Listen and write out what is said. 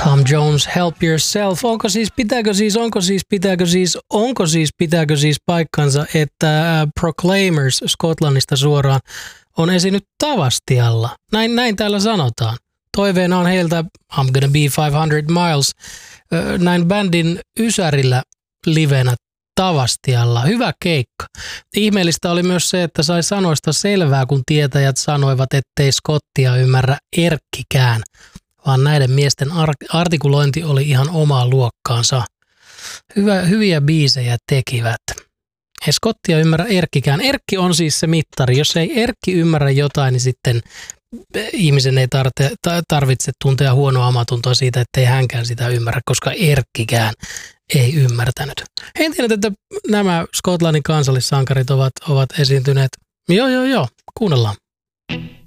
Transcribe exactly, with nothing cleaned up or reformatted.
Tom Jones, Help Yourself. Onko siis, pitääkö siis, onko siis, pitääkö siis, onko siis, pitääkö siis paikkansa, että Proclaimers Skotlannista suoraan on esiinnyt Tavastialla? Näin, näin täällä sanotaan. Toiveena on heiltä I'm gonna be five hundred miles. Näin bändin ysärillä livenä Tavastialla. Hyvä keikka. Ihmeellistä oli myös se, että sai sanoista selvää, kun tietäjät sanoivat, ettei skottia ymmärrä erkkikään, vaan näiden miesten artikulointi oli ihan omaa luokkaansa. Hyvä, hyviä biisejä tekivät. Ei skottia ymmärrä erkkikään. Erkki on siis se mittari. Jos ei erkki ymmärrä jotain, niin sitten ihmisen ei tarvitse, tarvitse tuntea huonoa omatuntoa siitä, ettei hänkään sitä ymmärrä, koska erkkikään ei ymmärtänyt. En tiedä, että nämä Skotlannin kansallissankarit ovat, ovat esiintyneet. Joo, joo, joo. Kuunnellaan.